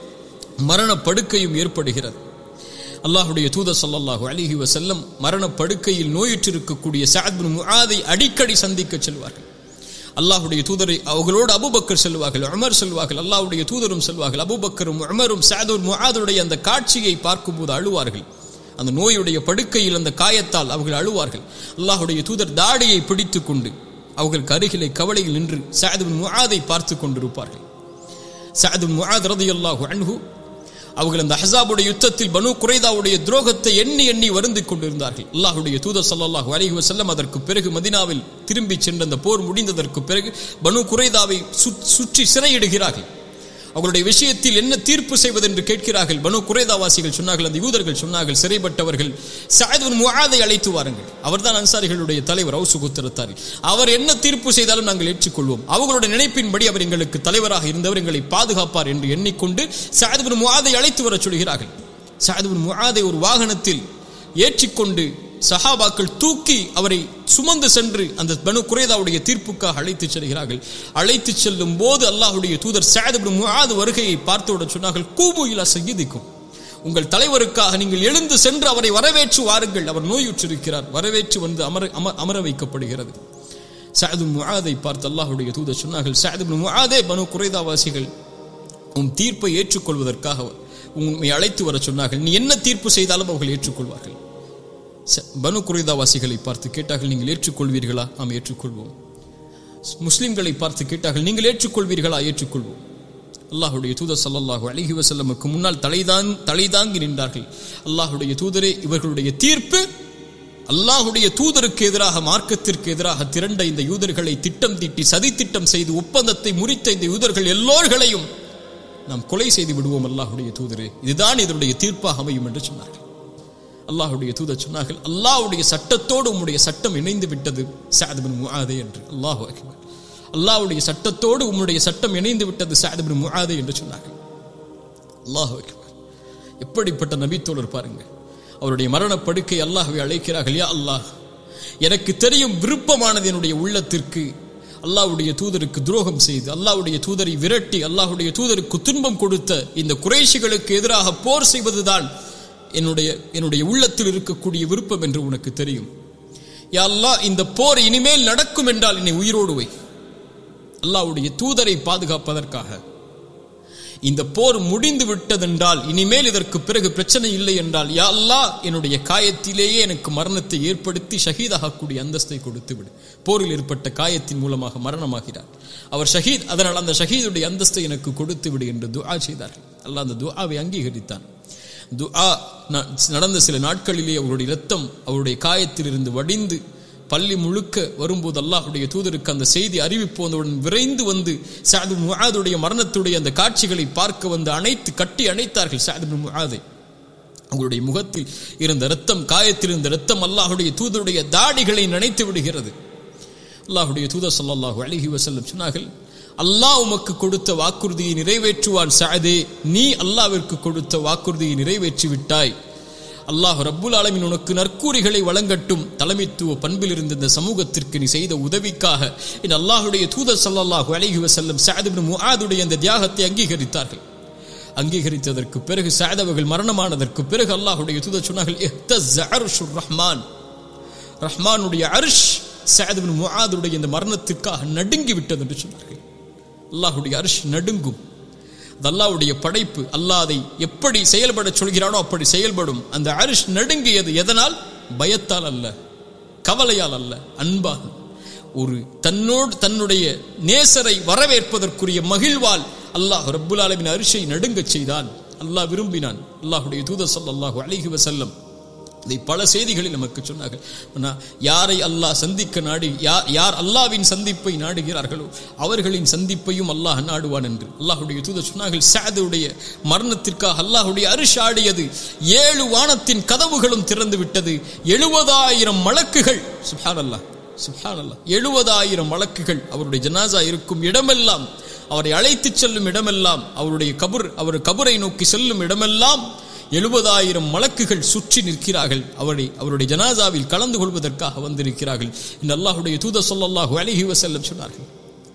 மரண படுக்கையும் ஏற்படுகிறது. அல்லாஹுடைய தூதர் ஸல்லல்லாஹு அலைஹி வஸல்லம் மரண படுக்கையில் நோயுற்றிருக்கக்கூடிய சஅத் இப்னு முஆதை அடிக்கடி சந்திக்க செல்வார்கள். அல்லாஹுடைய தூதரை அவர்களோடு அபூபக்கர் செல்வார்கள், உமர் செல்வார்கள், அல்லாஹுடைய தூதரும் செல்வார்கள். அபூபக்கரும் உமரும் சஅத் இப்னு முஆதுடைய அந்த காட்சியை பார்க்கும்போது அழுவார்கள். அந்த நோயுடைய படுக்கையில் அந்த காயத்தால் அவர்கள் அழுவார்கள். அல்லாஹுடைய தூதர் தாடியை பிடித்துக் கொண்டு அவர்களுக்கு அருகிலே கவலையில் நின்று சஅத் இப்னு முஆதை பார்த்து கொண்டிருப்பார்கள். சஅத் இப்னு முஆத் ரலியல்லாஹு அன்ஹு அவர்கள் அந்த அஹ்ஸாபுடைய யுத்தத்தில் பனு குரைதாவுடைய துரோகத்தை எண்ணி எண்ணி வருந்திக் கொண்டிருந்தார்கள். அல்லாஹுடைய தூதர் ஸல்லல்லாஹு அலைஹி வஸல்லம் அதற்கு பிறகு மதீனாவில் திரும்பி சென்ற அந்த போர் முடிந்ததற்கு பிறகு பனு குரைதாவை சுற்றி சிறையிடுகிறார்கள். அவர்களுடைய விஷயத்தில் என்ன தீர்ப்பு செய்வது என்று கேட்கிறார்கள். பனு குரைதாவாசிகள் சொன்னார்கள், அந்த யூதர்கள் சொன்னார்கள், சிறைப்பட்டவர்கள் சஅத் இப்னு முஆதை அழைத்து வாருங்கள், அவர்தான் அன்சாரிகளுடைய தலைவர், அவுஸ் கோத்திரத்தார், அவர் என்ன தீர்ப்பு செய்தாலும் நாங்கள் ஏற்றுக்கொள்வோம், அவர்களுடைய நினைப்பின்படி அவர் எங்களுக்கு தலைவராக இருந்தவர், எங்களை பாதுகாப்பார் என்று எண்ணிக்கொண்டு சஅத் இப்னு முஆதை அழைத்து வர சொல்கிறார்கள். சஅத் இப்னு முஆதை ஒரு வாகனத்தில் ஏற்றிக்கொண்டு சஹாபாக்கள் தூக்கி அவரை சுமந்து சென்று அந்த பனு குரைதாவுடைய தீர்ப்புக்காக அழைத்து செல்கிறார்கள். அழைத்து செல்லும் போது அல்லாஹுடைய தூதர் சஅத் இப்னு முஆத் வருகையை பார்த்தவுடன் சொன்னார்கள், கூபு இலா சய்யிதிக்கும், உங்கள் தலைவருக்காக நீங்கள் எழுந்து சென்று அவரை வரவேற்று வாருங்கள், அவர் நோயுற்றிருக்கிறார். வரவேற்று வந்து அமர அமர வைக்கப்படுகிறது. சஅத் இப்னு முஆதை பார்த்து அல்லாஹுடைய தூதர் சொன்னார்கள், சஅத் இப்னு முஆதே, பனு குரைதாவாசிகள் உன் தீர்ப்பை ஏற்றுக்கொள்வதற்காக உண்மை அழைத்து வர சொன்னார்கள், நீ என்ன தீர்ப்பு செய்தாலும் அவர்கள் ஏற்றுக்கொள்வார்கள். பனு குரைதாவாசிகளை பார்த்து கேட்டார்கள், நீங்கள் ஏற்றுக்கொள்வீர்களா? நாம் ஏற்றுக்கொள்வோம். முஸ்லிம்களை பார்த்து கேட்டார்கள், நீங்கள் ஏற்றுக்கொள்வீர்களா? ஏற்றுக்கொள்வோம். அல்லாஹுடைய தூதர் ஸல்லல்லாஹு அலைஹி வஸல்லமுக்கு முன்னால் தலைதான் தலைதாங்கி நின்றார்கள். அல்லாஹுடைய தூதரே, இவர்களுடைய தீர்ப்பு அல்லாஹுடைய தூதருக்கு எதிராக, மார்க்கத்திற்கு எதிராக திரண்ட இந்த யூதர்களை திட்டம் தீட்டி சதி திட்டம் செய்து ஒப்பந்தத்தை முறித்த இந்த யூதர்கள் எல்லோர்களையும் நாம் கொலை செய்து விடுவோம் அல்லாஹுடைய தூதரே, இதுதான் இதனுடைய தீர்ப்பாக அமையும் என்று சொன்னார்கள். அல்லாஹுடைய தூதர் சொன்னார்கள், அல்லாஹ்வுடைய சட்டத்தோடு உம்முடைய சட்டம் இணைந்து விட்டது சஅத் இப்னு முஆதே என்று. அல்லாஹு அக்பர். அல்லாஹ்வுடைய சட்டத்தோடு உம்முடைய சட்டம் இணைந்து விட்டது சஅத் இப்னு முஆதே என்று சொன்னார்கள். அல்லாஹு அக்பர். எப்படிப்பட்ட நபித்தோழர் பாருங்கள். அவருடைய மரணப்படுக்கை அல்லாஹ்வை அழைக்கிறார்கள், யா அல்லாஹ், எனக்கு தெரியும் விருப்பமானது என்னுடைய உள்ளத்திற்கு அல்லாஹ்வுடைய தூதருக்கு துரோகம் செய்து அல்லாஹ்வுடைய தூதரை விரட்டி அல்லாஹ்வுடைய தூதருக்கு துன்பம் கொடுத்த இந்த குறைஷிகளுக்கு எதிராக போர் செய்வதுதான் என்னுடைய என்னுடைய உள்ளத்தில் இருக்கக்கூடிய விருப்பம் என்று உனக்கு தெரியும். யா அல்லாஹ், இந்த போர் இனிமேல் நடக்கும் என்றால் என்னை உயிரோடு வை. அல்லாஹ்வுடைய தூதரை பாதுகாப்பதற்காக. இந்த போர் முடிந்து விட்டதென்றால், இனிமேல் இதற்கு பிறகு பிரச்சனை இல்லை என்றால், யா அல்லாஹ், என்னுடைய காயத்திலேயே எனக்கு மரணத்தை ஏற்படுத்தி ஷஹீதாகக்கூடிய அந்தஸ்தை கொடுத்து விடு. போரில் ஏற்பட்ட காயத்தின் மூலமாக மரணமாகிறார் அவர் ஷஹீத். அதனால் அந்த ஷஹீதுடைய அந்தஸ்தை எனக்கு கொடுத்து விடு என்று துஆ செய்தார்கள். அல்லாஹ் அந்த துஆவை அங்கீகரித்தான். துஆ நடந்த சில நாட்களிலே அவருடைய இரத்தம் அவருடைய காயத்திலிருந்து வடிந்து பள்ளி முழுக்க வரும்போது அல்லாஹ்வுடைய தூதருக்கு அந்த செய்தி அறிவிப்பு வந்தவுடன் விரைந்து வந்து சஅத் இப்னு முஆதுடைய மரணத்துடைய அந்த காட்சிகளை பார்க்க வந்து அணைத்து கட்டி அணைத்தார்கள் சஅத் இப்னு முஆதை. அவருடைய முகத்தில் இருந்த இரத்தம், காயத்தில் இருந்த இரத்தம் அல்லாஹ்வுடைய தூதருடைய தாடிகளை நனைத்து விடுகிறது. அல்லாஹ்வுடைய தூதர் ஸல்லல்லாஹு அலைஹி வஸல்லம் சொன்னார்கள், அல்லாஹ் உமக்கு கொடுத்த வாக்குறுதியை நிறைவேற்றுவான் சஅதே, நீ அல்லாஹ்விற்கு கொடுத்த வாக்குறுதியை நிறைவேற்றி விட்டாய். அல்லாஹ் ரப்புல் ஆலமீன் உனக்கு நற்கூறிகளை வழங்கட்டும். தலைமைத்துவ பண்பில் இருந்த இந்த சமூகத்திற்கு நீ செய்த உதவிக்காக இந்த அல்லாஹ்வுடைய தூதர் ஸல்லல்லாஹு அலைஹி வஸல்லம் சஅத் இப்னு முஆதுடைய அந்த தியாகத்தை அங்கீகரித்தார்கள். அங்கீகரித்ததற்கு பிறகு சஅத் அவர்கள் மரணமானதற்கு பிறகு அல்லாஹ்வுடைய தூதர் சொன்னார்கள், இஹ்தஸ்ஸ அர்ஷுர் ரஹ்மான், ரஹ்மானுடைய அர்ஷ் சஅத் இப்னு முஆதுடைய இந்த மரணத்திற்காக நடுங்கி விட்டது என்று சொன்னார்கள். அல்லாஹ்வுடைய அர்ஷ் நடுங்கும். அது அல்லாஹ்வுடைய படைப்பு. அல்லாஹ் அதை எப்படி செயல்பட சொல்கிறானோ அப்படி செயல்படும். அந்த அர்ஷ் நடுங்கியது எதனால்? பயத்தால் அல்ல, கவலையால் அல்ல, அன்பாக. ஒரு தன்னோடு தன்னுடைய நேசரை வரவேற்பதற்குரிய மகிழ்வால் அல்லாஹ் ரப்புல் ஆலமீன் அர்ஷை நடுங்கச் செய்தான். அல்லாஹ் விரும்பினான். அல்லாஹ்வுடைய தூதர் ஸல்லல்லாஹு அலைஹி வஸல்லம் இதை பல செய்திகளில் நமக்கு சொன்னார்கள். யாரை அல்லாஹ் சந்திக்க நாடி யார் அல்லாஹ்வின் சந்திப்பை நாடுகிறார்களோ அவர்களின் சந்திப்பையும் அல்லாஹ் நாடுவான் என்று அல்லாஹ்வுடைய தூதர் சொன்னார்கள். சஅதுடைய மரணத்திற்காக அல்லாஹ்வுடைய அர்ஷ் ஆடியது. ஏழு வானத்தின் கதவுகளும் திறந்து விட்டது. எழுபதாயிரம் மலக்குகள், சுப்ஹானல்லாஹ் சுப்ஹானல்லாஹ், எழுபதாயிரம் மலக்குகள் அவருடைய ஜனாசா இருக்கும் இடமெல்லாம், அவரை அழைத்து செல்லும் இடமெல்லாம், அவருடைய கபர் அவர் கபரை நோக்கி செல்லும் இடமெல்லாம் எழுபதாயிரம் மலக்குகள் சுற்றி நிற்கிறார்கள். அவரை அவருடைய ஜனாசாவில் கலந்து கொள்வதற்காக வந்திருக்கிறார்கள் இந்த அல்லாஹ்வுடைய தூதர் ஸல்லல்லாஹு அலைஹி வஸல்லம் சொன்னார்கள்.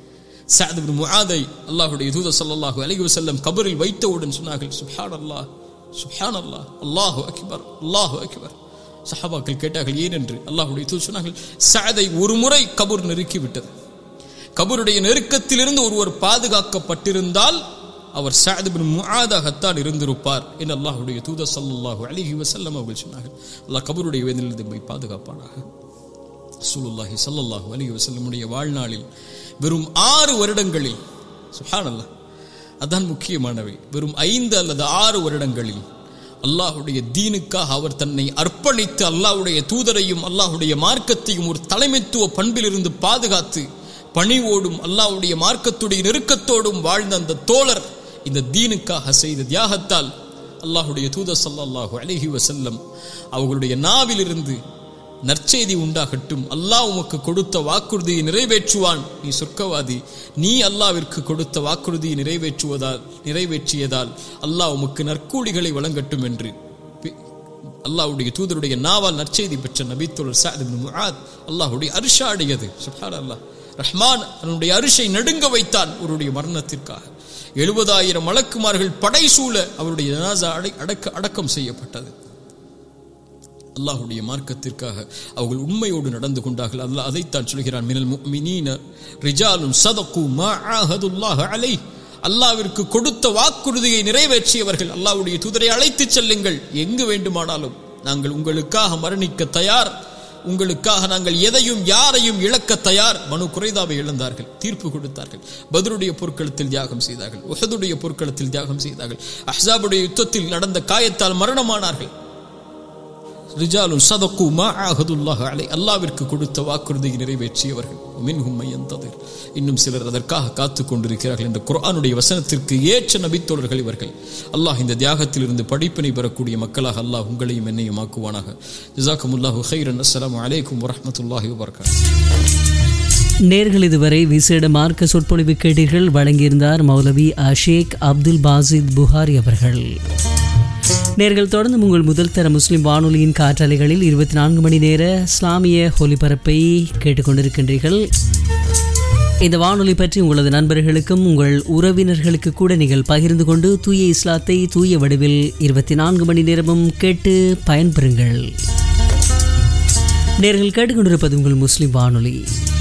சஅத் இப்னு முஆதை அல்லாஹ்வுடைய தூதர் ஸல்லல்லாஹு அலைஹி வஸல்லம் கபரில் வைத்தவுடன் சொன்னார்கள், சுப்ஹானல்லாஹ் சுப்ஹானல்லாஹ், அல்லாஹு அக்பர் அல்லாஹு அக்பர். சஹாபாக்கள் கேட்டார்கள் ஏன் என்று. அல்லாஹ்வுடைய தூதர் சொன்னார்கள், சஅதை ஒரு முறை கபர் நெருக்கி விட்டது. கபருடைய நெருக்கத்திலிருந்து ஒருவர் பாதுகாக்கப்பட்டிருந்தால் அவர் சஅத் இப்னு முஆதாகத்தான் இருந்திருப்பார் என்று அல்லாஹ்வுடைய தூதர் ஸல்லல்லாஹு அலைஹி வஸல்லம் அவர்கள் சொன்னார்கள். அல்லாஹ் கபருடைய வேதனையிலிருந்து நம்மை பாதுகாப்பானாக. ரசூலுல்லாஹி ஸல்லல்லாஹு அலைஹி வஸல்லமுடைய வாழ்நாளில் வெறும் ஆறு வருடங்களில், சுப்ஹானல்லாஹ், அதான் முக்கியமானவை, வெறும் ஐந்து அல்லது ஆறு வருடங்களில் அல்லாஹ்வுடைய தீனுக்காக அவர் தன்னை அர்ப்பணித்து அல்லாஹ்வுடைய தூதரையும் அல்லாஹ்வுடைய மார்க்கத்தையும் ஒரு தலைமைத்துவ பண்பிலிருந்து பாதுகாத்து பணிவோடும் அல்லாஹ்வுடைய மார்க்கத்துடைய நெருக்கத்தோடும் வாழ்ந்த அந்த தோழர் இந்த தீனுக்காக செய்த தியாகத்தால் அல்லாஹ்வுடைய தூதர் ஸல்லல்லாஹு அலைஹி வஸல்லம் அவர்களுடைய நாவிலிருந்து நற்செய்தி உண்டாகட்டும், அல்லாஹ் உமக்கு கொடுத்த வாக்குறுதியை நிறைவேற்றுவான், நீ சொர்க்கவாதி, நீ அல்லாஹ்விற்கு கொடுத்த வாக்குறுதியை நிறைவேற்றுவதால் நிறைவேற்றியதால் அல்லாஹ் உமக்கு நற்கூலிகளை வழங்கட்டும் என்று அல்லாஹ்வுடைய தூதருடைய நாவால் நற்செய்தி பெற்ற நபித்தோழர் சஅத் இப்னு முஆத் அல்லாஹ்வுடைய அர்ஷ் ஆடியது. சுப்ஹானல்லாஹ், ரஹ்மான் அவனுடைய அரிசை நடுங்க வைத்தான் அவருடைய மரணத்திற்காக. எழுபதாயிரம் மலக்குமார்கள் படை சூழ அவருடைய ஜனாஸா அடக்க அடக்கம் செய்யப்பட்டது. அல்லாஹ்வுடைய மார்க்கத்திற்காக அவர்கள் உண்மையோடு நடந்து கொண்டார்கள். அல்லாஹ் அதைத்தான் சொல்கிறான், மினல் முஃமினீன ரிஜாலுன் ஸதகு மா ஆஹதுல்லாஹ் அலைஹி, அல்லாஹ்விற்கு கொடுத்த வாக்குறுதியை நிறைவேற்றியவர்கள். அல்லாஹ்வுடைய தூதரை அழைத்து செல்லுங்கள், எங்கு வேண்டுமானாலும் நாங்கள் உங்களுக்காக மரணிக்க தயார், உங்களுக்காக நாங்கள் எதையும் யாரையும் இழக்க தயார். பனு குறைதாவை இழந்தார்கள், தீர்ப்பு கொடுத்தார்கள். பத்ருடைய போர்க்களத்தில் தியாகம் செய்தார்கள், உஹதுடைய போர்க்களத்தில் தியாகம் செய்தார்கள், அஹ்ஸாபுடைய யுத்தத்தில் நடந்த காயத்தால் மரணமானார்கள். ரிஜாலுன் ஸதகு மா ஆஹதுல்லாஹ் அலைஹி, அல்லாஹ்விற்கு கொடுத்த வாக்குறுதியை நிறைவேற்றியவர்கள். மின்ஹும் மய்யந்ததிர், இன்னும் சிலர் அதற்காக காத்துக் கொண்டிருக்கிறார்கள் என்ற குர்ஆனுடைய வசனத்திற்கு ஏற்ற நபித்தோழர்கள் இவர்கள். அல்லாஹ் இந்த தியாகத்தில் இருந்து படிப்பினை பெறக்கூடிய மக்களாக அல்லாஹ் உங்களையும் என்னையும் ஆக்குவானாக. ஜஸாக்குமுல்லாஹு கைரன். அஸ்ஸலாமு அலைக்கும் வரஹ்மத்துல்லாஹி வபரகாத்துஹு. நேர்கள் இதுவரை விசேட மார்க்க சொற்பொழிவு கேட்டீர்கள். வழங்கியிருந்தார் மௌலவி ஷேக் அப்துல் பாசித் புகாரி அவர்கள். நேர்கள் தொடர்ந்து உங்கள் முதல் தர முஸ்லிம் வானொலியின் காற்றலைகளில் இருபத்தி நான்கு மணி நேர இஸ்லாமிய ஒலிபரப்பை கேட்டுக்கொண்டிருக்கின்றீர்கள். இந்த வானொலி பற்றி உங்களது நண்பர்களுக்கும் உங்கள் உறவினர்களுக்கு கூட நீங்கள் பகிர்ந்து கொண்டு தூய இஸ்லாத்தை தூய வடிவில் இருபத்தி நான்கு மணி நேரமும் கேட்டு பயன்பெறுங்கள். நேர்கள் கேட்டுக்கொண்டிருப்பது உங்கள் முஸ்லிம் வானொலி.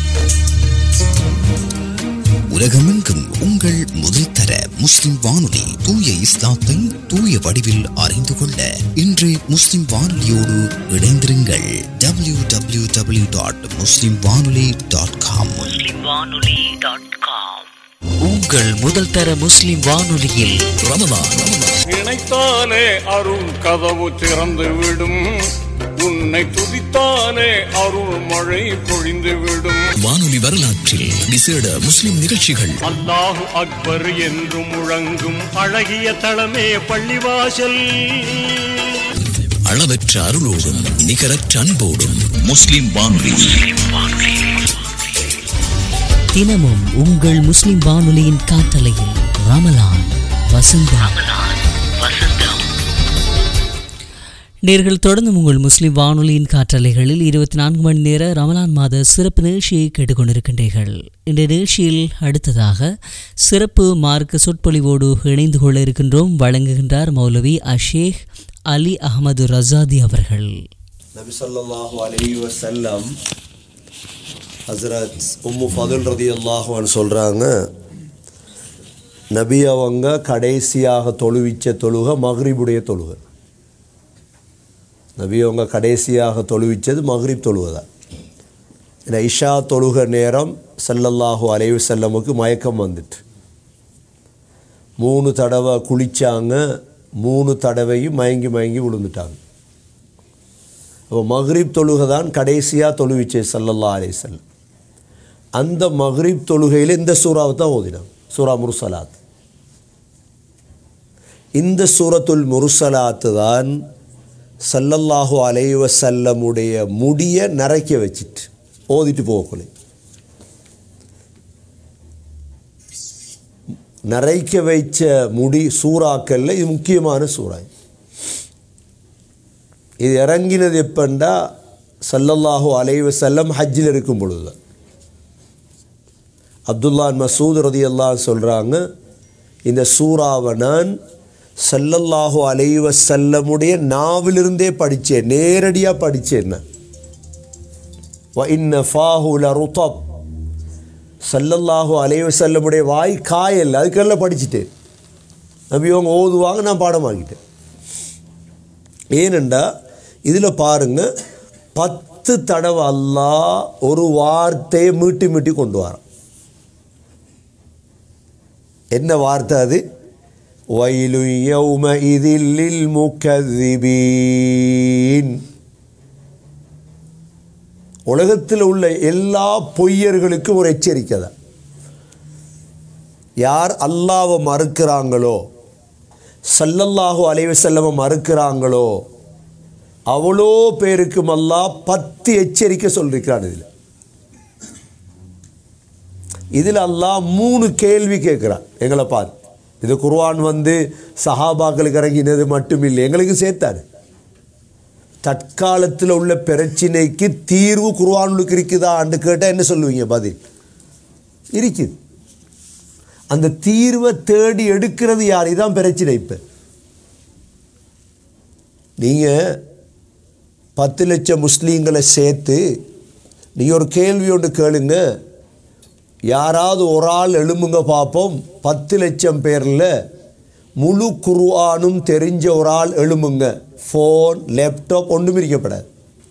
உலகமெங்கும் உங்கள் முதல் தர முஸ்லிம் வானொலி தூய இஸ்லாத்தை தூய வடிவில் அறிந்து கொள்ள இன்று முஸ்லிம் வானொலியோடு இணைந்திருங்கள். டபிள்யூ டபிள்யூ டபிள்யூ டாட் முஸ்லிம் வானொலி டாட் காம். உங்கள் முதல் தர முஸ்லிம் வானொலியில் ரமலான் நினைத்தாலே அருள் கதவு திறந்து விடும், உன்னை துதித்தாலே அருள் மழை பொழிந்து விடும். வானொலி வரலாற்றில் விசேட முஸ்லிம் நிகழ்ச்சிகள். அல்லாஹு அக்பர் என்று முழங்கும் அழகிய தளமே பள்ளிவாசல். அளவற்ற அருளோடும் நிகரற்ற அன்போடும் முஸ்லிம் வானொலி தினமும் உங்கள் முஸ்லிம் வானொலியின் காற்றலையில் ரமலான் வசந்தம். நேர்கள் தொடர்ந்து உங்கள் முஸ்லிம் வானொலியின் காற்றலைகளில் இருபத்தி நான்கு மணி நேர ரமலான் மாத சிறப்பு நிகழ்ச்சியை கேட்டுக்கொண்டிருக்கின்றீர்கள். இந்த நிகழ்ச்சியில் அடுத்ததாக சிறப்பு மார்க்க சொற்பொழிவோடு இணைந்து கொள்ள இருக்கின்றோம். வழங்குகின்றார் மௌலவி அஷேக் அலி அஹமது ரசாதி அவர்கள். நபி ஸல்லல்லாஹு அலைஹி வஸல்லம் ஹஸ்ரத் உம்மு ஃபதுல் ரலியல்லாஹு அன்ஹா சொல்கிறாங்க, நபி அவங்க கடைசியாக தொழுவிச்ச தொழுகை மக்ரிபுடைய தொழுகை. நபி அவங்க கடைசியாக தொழுவிச்சது மக்ரிப் தொழுகை தான். ஏன்னா இஷா தொழுகை நேரம் ஸல்லல்லாஹு அலைஹி வஸல்லமுக்கு மயக்கம் வந்துட்டு மூணு தடவை குளித்தாங்க, மூணு தடவையும் மயங்கி மயங்கி விழுந்துட்டாங்க. அப்போ மக்ரிப் தொழுகை தான் கடைசியாக தொழுவிச்சே ஸல்லல்லாஹு அலைஹி வஸல்லம். அந்த மக்ரிப் தொழுகையில் இந்த சூறாவை தான் ஓதினாங்க, சூரா முர்சலாத். இந்த சூரத்துல் முர்சலாத்து தான் ஸல்லல்லாஹு அலைஹி வஸல்லமுடைய முடியை நரைக்க வச்சிட்டு ஓதிட்டு போகக்குள்ளே நரைக்க வைச்ச முடி சூறாக்கல்ல இது முக்கியமான சூறா. இது இறங்கினது எப்பண்டா ஸல்லல்லாஹு அலைஹி வஸல்லம் ஹஜ்ஜில் இருக்கும் பொழுது. அப்துல்லா மசூத் ரலியல்லாஹு சொல்கிறாங்க, இந்த சூறாவை நான் ஸல்லல்லாஹு அலைஹி வஸல்லமுடைய நாவிலிருந்தே படித்தேன், நேரடியாக படித்தேன். வ இன்ன ஃபாஹு லருதப், ஸல்லல்லாஹு அலைஹி வஸல்லமுடைய வாய் காயல், அதுக்கெல்லாம் படிச்சுட்டேன். நபி அவங்க ஓதுவாங்க, நான் பாடமாக்கிட்டேன். ஏனெண்டா இதில் பாருங்கள், பத்து தடவை அல்லாஹ் ஒரு வார்த்தையை மீட்டி மீட்டி கொண்டு வரான். என்ன வார்த்தை அது? வயலு யௌமஇதில் லில் முகذிபீன். உலகத்தில் உள்ள எல்லா பொய்யர்களுக்கும் ஒரு எச்சரிக்கை தான். யார் அல்லாஹ்வை மறுக்கிறாங்களோ, ஸல்லல்லாஹு அலைஹி வஸல்லம் மறுக்கிறாங்களோ, அவ்வளோ பேருக்கும் அல்லாஹ் பத்து எச்சரிக்கை சொல்லியிருக்கிறான். இதில் இதில் அல்லாஹ் மூணு கேள்வி கேட்குறான் எங்களை பார்த்து. இது குர்ஆன் வந்து சஹாபாக்களுக்கு இறங்கினது மட்டும் இல்லை, எங்களுக்கு சேர்த்தாரு. தற்காலத்தில் உள்ள பிரச்சினைக்கு தீர்வு குர்ஆனுக்கு இருக்குதான்னு கேட்டால் என்ன சொல்லுவீங்க? பதில் இருக்குது. அந்த தீர்வை தேடி எடுக்கிறது யார்? இதுதான் பிரச்சனை. இப்போ நீங்கள் பத்து லட்சம் முஸ்லீம்களை சேர்த்து நீங்கள் ஒரு கேள்வி ஒன்று கேளுங்க, யாராவது ஒரு ஆள் எழும்புங்க பார்ப்போம். பத்து லட்சம் பேரில் முழு குர்ஆனும் தெரிஞ்ச ஒரு ஆள் எழும்புங்க. ஃபோன், லேப்டாப் ஒன்றும் இருக்கப்படாது.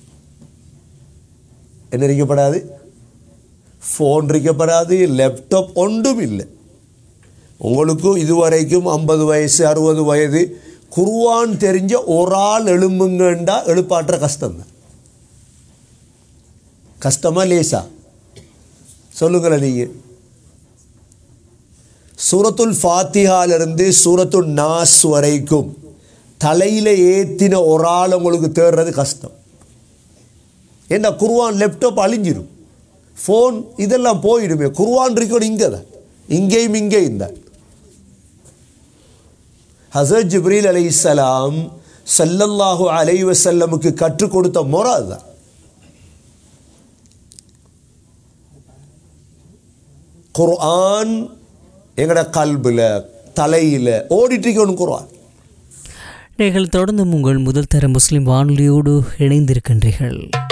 என்ன இருக்கப்படாது? ஃபோன் இருக்கப்படாது, லேப்டாப் ஒன்றும் இல்லை. உங்களுக்கும் இதுவரைக்கும் ஐம்பது வயசு அறுபது வயது குர்ஆன் தெரிஞ்ச ஒரு ஆள் எழும்புங்கண்டா எழுப்பாற்ற கஷ்டம்தான். கஷ்டமா லேசா? சொல்லுங்களேன் நீங்கள். சூரத்துல் ஃபாத்திஹாலிருந்து சூரத்துல் நாஸ் வரைக்கும் தலையில் ஏற்றின ஒரு ஆள் உங்களுக்கு தேடுறது கஷ்டம். ஏன்னா குர்ஆன் லேப்டாப் அழிஞ்சிடும், ஃபோன் இதெல்லாம் போயிடுமே. குர்ஆன் இருக்கணும் இங்கே தான், இங்கேயும் இங்கேயும் தான். ஹஸரத் ஜிப்ரீல் அலைஹிஸ்ஸலாம் ஸல்லல்லாஹு அலைஹி வஸல்லமுக்கு கற்றுக் கொடுத்த முறை அதுதான். குர்ஆன் எங்கட கல்பில் தலையில் ஓடிட்டுக்கணும் குர்ஆன். நீங்கள் தொடர்ந்தும் உங்கள் முதல் தர முஸ்லிம் வானொலியோடு இணைந்திருக்கின்றீர்கள்.